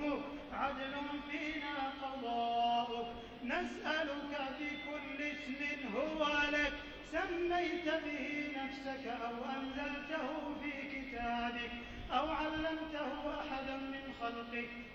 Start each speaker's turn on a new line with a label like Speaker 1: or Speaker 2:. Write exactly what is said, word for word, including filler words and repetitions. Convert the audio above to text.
Speaker 1: حكمك عدل فينا قضاؤك. نسألك بكل اسم هو لك سميت به نفسك أو أنزلته في كتابك أو علمته أحدا من خلقك